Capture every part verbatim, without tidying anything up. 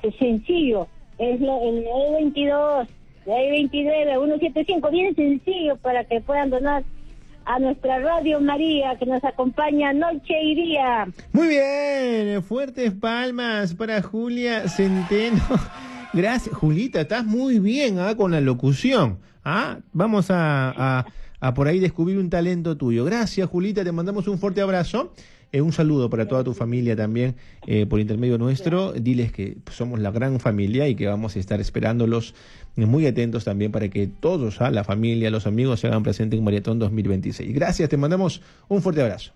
Es sencillo, es lo, el nueve veintidós, nueve veintinueve, ciento setenta y cinco, bien sencillo para que puedan donar a nuestra Radio María, que nos acompaña noche y día. Muy bien, fuertes palmas para Julia Centeno. Gracias, Julita, estás muy bien ¿ah? con la locución. ¿ah? Vamos a, a, a por ahí descubrir un talento tuyo. Gracias, Julita, te mandamos un fuerte abrazo. Eh, un saludo para toda tu familia también eh, por intermedio nuestro. Diles que somos la gran familia y que vamos a estar esperándolos muy atentos también para que todos, ¿ah? la familia, los amigos se hagan presentes en Maratón dos mil veintiséis. Gracias, te mandamos un fuerte abrazo.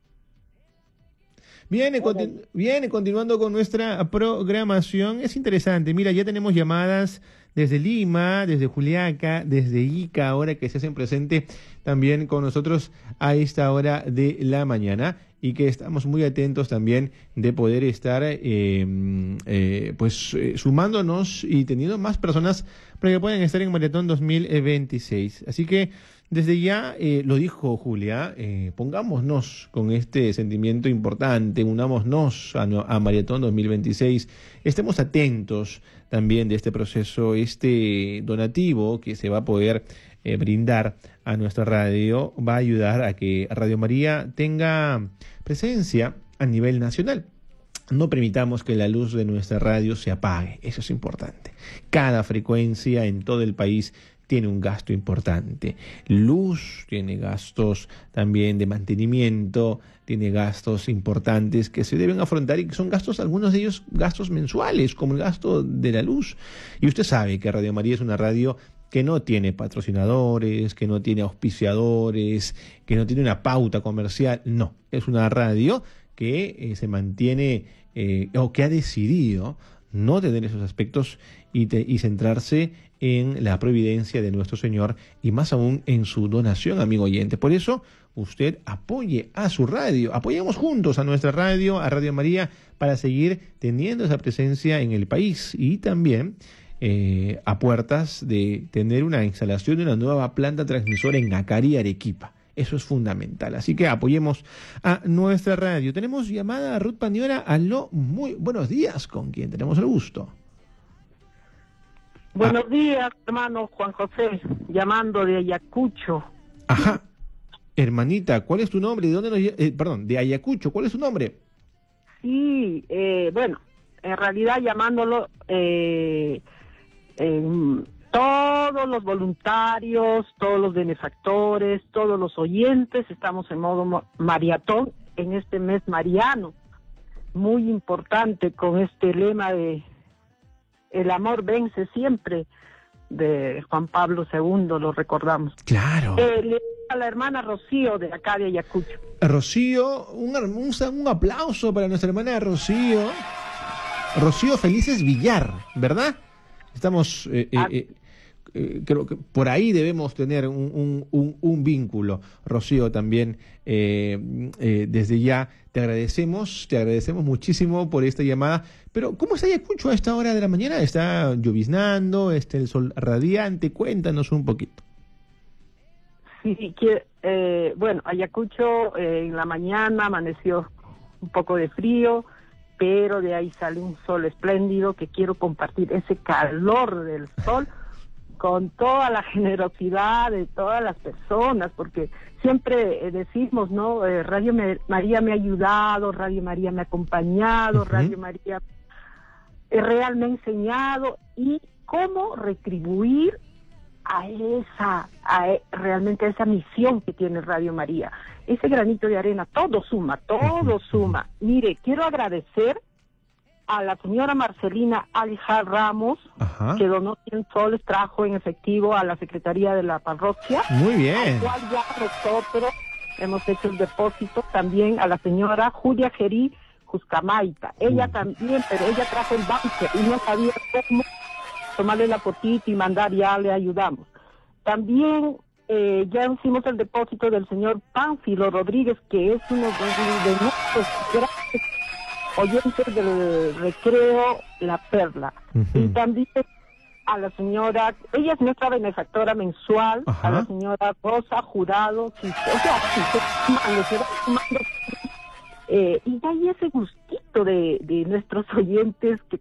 Viene, continu viene continuando con nuestra programación. Es interesante. Mira, ya tenemos llamadas desde Lima, desde Juliaca, desde Ica, ahora que se hacen presente también con nosotros a esta hora de la mañana y que estamos muy atentos también de poder estar eh, eh, pues eh, sumándonos y teniendo más personas para que puedan estar en Maratón dos mil veintiséis. Así que desde ya, eh, lo dijo Julia, eh, pongámonos con este sentimiento importante, unámonos a, a Maratón dos mil veintiséis, estemos atentos también de este proceso, este donativo que se va a poder eh, brindar a nuestra radio, va a ayudar a que Radio María tenga presencia a nivel nacional. No permitamos que la luz de nuestra radio se apague, eso es importante. Cada frecuencia en todo el país tiene un gasto importante. Luz tiene gastos también de mantenimiento, tiene gastos importantes que se deben afrontar y que son gastos, algunos de ellos gastos mensuales, como el gasto de la luz. Y usted sabe que Radio María es una radio que no tiene patrocinadores, que no tiene auspiciadores, que no tiene una pauta comercial. No, es una radio que eh, se mantiene eh, o que ha decidido no tener esos aspectos y, te, y centrarse en la providencia de nuestro Señor y más aún en su donación, amigo oyente. Por eso, usted apoye a su radio, apoyemos juntos a nuestra radio, a Radio María, para seguir teniendo esa presencia en el país y también eh, a puertas de tener una instalación de una nueva planta transmisora en Acari, Arequipa. Eso es fundamental. Así que apoyemos a nuestra radio. Tenemos llamada a Ruth Pandiora. Aló, muy buenos días. ¿Con quién tenemos el gusto? Buenos ah. días, hermano Juan José, llamando de Ayacucho. Ajá. Hermanita, ¿cuál es tu nombre? ¿De dónde nos eh, perdón, de Ayacucho, ¿cuál es tu nombre? Sí, eh, bueno, en realidad llamándolo eh, eh, todos los voluntarios, todos los benefactores, todos los oyentes, estamos en modo maratón en este mes mariano, muy importante con este lema de el amor vence siempre, de Juan Pablo segundo, lo recordamos. Claro. Eh, le a la hermana Rocío de acá de Ayacucho. Rocío, un, un, un aplauso para nuestra hermana Rocío. Rocío Felices Villar, ¿verdad? Estamos... Eh, eh, eh, Eh, creo que por ahí debemos tener un, un, un, un vínculo. Rocío, también eh, eh, desde ya te agradecemos, te agradecemos muchísimo por esta llamada. Pero ¿cómo está Ayacucho a esta hora de la mañana? ¿Está lloviznando? ¿Está el sol radiante? Cuéntanos un poquito. Sí, que, eh, bueno, Ayacucho eh, en la mañana amaneció un poco de frío, pero de ahí sale un sol espléndido que quiero compartir ese calor del sol con toda la generosidad de todas las personas, porque siempre eh, decimos, ¿no? Eh, Radio María me ha ayudado, Radio María me ha acompañado, uh-huh. Radio María eh, Real me ha enseñado, y cómo retribuir a esa, a, realmente a esa misión que tiene Radio María. Ese granito de arena, todo suma, todo suma. Mire, quiero agradecer a la señora Marcelina Alija Ramos, ajá, que donó cien soles, trajo en efectivo a la Secretaría de la Parroquia. Muy bien. Al cual ya nosotros hemos hecho el depósito. También a la señora Julia Gerí Juscamaita. Ella uh. también, pero ella trajo el banque y no sabía cómo tomarle la fotito y mandar, ya le ayudamos. También eh, ya hicimos el depósito del señor Pánfilo Rodríguez, que es uno de, de nuestros grandes oyentes del recreo La Perla. Uh-huh. Y también a la señora, ella es nuestra benefactora mensual, ajá, a la señora Rosa Jurado, si, o sea, si se mando, se va sumando, eh, y hay ese gustito de, de nuestros oyentes que